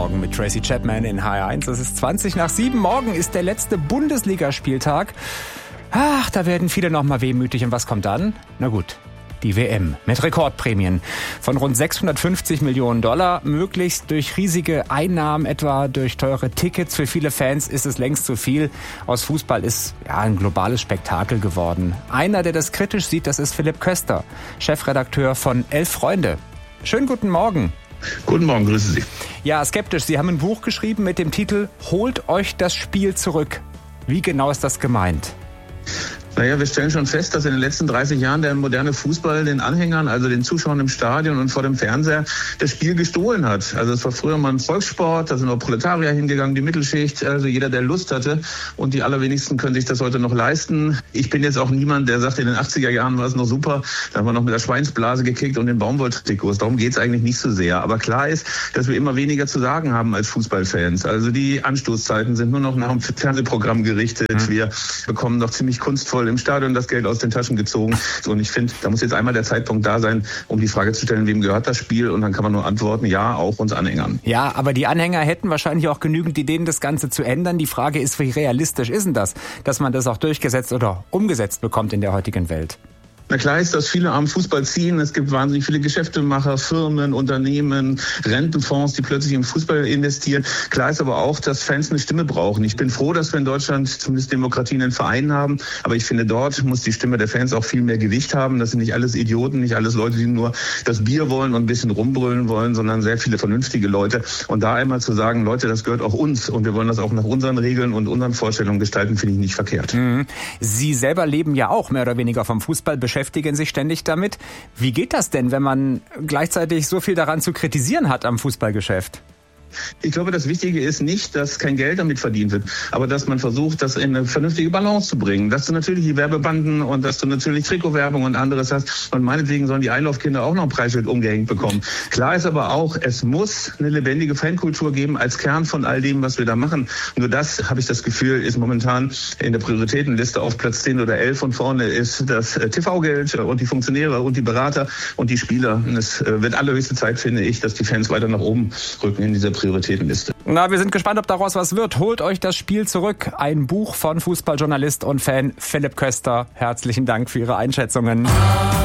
Morgen mit Tracy Chapman in HR1. Es ist 7:20. Morgen ist der letzte Bundesligaspieltag. Ach, da werden viele noch mal wehmütig. Und was kommt dann? Na gut, die WM mit Rekordprämien von rund 650 Millionen $. Möglichst durch riesige Einnahmen, etwa durch teure Tickets. Für viele Fans ist es längst zu viel. Aus Fußball ist ein globales Spektakel geworden. Einer, der das kritisch sieht, das ist Philipp Köster, Chefredakteur von 11 Freunde. Schönen guten Morgen. Guten Morgen, grüße Sie. Ja, skeptisch. Sie haben ein Buch geschrieben mit dem Titel "Holt euch das Spiel zurück". Wie genau ist das gemeint? Naja, wir stellen schon fest, dass in den letzten 30 Jahren der moderne Fußball den Anhängern, also den Zuschauern im Stadion und vor dem Fernseher, das Spiel gestohlen hat. Also es war früher mal ein Volkssport, da sind auch Proletarier hingegangen, die Mittelschicht, also jeder, der Lust hatte. Und die allerwenigsten können sich das heute noch leisten. Ich bin jetzt auch niemand, der sagt, in den 80er Jahren war es noch super, da haben wir noch mit der Schweinsblase gekickt und den Baumwolltrikots. Darum geht es eigentlich nicht so sehr. Aber klar ist, dass wir immer weniger zu sagen haben als Fußballfans. Also die Anstoßzeiten sind nur noch nach dem Fernsehprogramm gerichtet. Wir bekommen noch ziemlich kunstvoll im Stadion das Geld aus den Taschen gezogen. Und ich finde, da muss jetzt einmal der Zeitpunkt da sein, um die Frage zu stellen, wem gehört das Spiel? Und dann kann man nur antworten, ja, auch uns Anhängern. Ja, aber die Anhänger hätten wahrscheinlich auch genügend Ideen, das Ganze zu ändern. Die Frage ist, wie realistisch ist denn das, dass man das auch durchgesetzt oder umgesetzt bekommt in der heutigen Welt? Na klar ist, dass viele am Fußball ziehen. Es gibt wahnsinnig viele Geschäftemacher, Firmen, Unternehmen, Rentenfonds, die plötzlich im Fußball investieren. Klar ist aber auch, dass Fans eine Stimme brauchen. Ich bin froh, dass wir in Deutschland zumindest Demokratien in Vereinen haben. Aber ich finde, dort muss die Stimme der Fans auch viel mehr Gewicht haben. Das sind nicht alles Idioten, nicht alles Leute, die nur das Bier wollen und ein bisschen rumbrüllen wollen, sondern sehr viele vernünftige Leute. Und da einmal zu sagen, Leute, das gehört auch uns und wir wollen das auch nach unseren Regeln und unseren Vorstellungen gestalten, finde ich nicht verkehrt. Sie selber leben ja auch mehr oder weniger vom Fußball, beschäftigen sich ständig damit. Wie geht das denn, wenn man gleichzeitig so viel daran zu kritisieren hat am Fußballgeschäft? Ich glaube, das Wichtige ist nicht, dass kein Geld damit verdient wird, aber dass man versucht, das in eine vernünftige Balance zu bringen. Dass du natürlich die Werbebanden und dass du natürlich Trikotwerbung und anderes hast. Und meinetwegen sollen die Einlaufkinder auch noch ein Preisschild umgehängt bekommen. Klar ist aber auch, es muss eine lebendige Fankultur geben als Kern von all dem, was wir da machen. Nur das, habe ich das Gefühl, ist momentan in der Prioritätenliste auf Platz 10 oder 11 und vorne ist das TV-Geld und die Funktionäre und die Berater und die Spieler. Und es wird allerhöchste Zeit, finde ich, dass die Fans weiter nach oben rücken in dieser Prioritätenliste. Na, wir sind gespannt, ob daraus was wird. Holt euch das Spiel zurück. Ein Buch von Fußballjournalist und Fan Philipp Köster. Herzlichen Dank für Ihre Einschätzungen.